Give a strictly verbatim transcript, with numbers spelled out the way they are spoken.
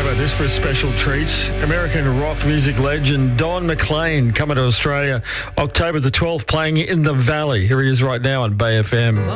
about this for a special treat? American rock music legend Don McLean coming to Australia October the twelfth, playing in the Valley. Here he is right now on Bay F M.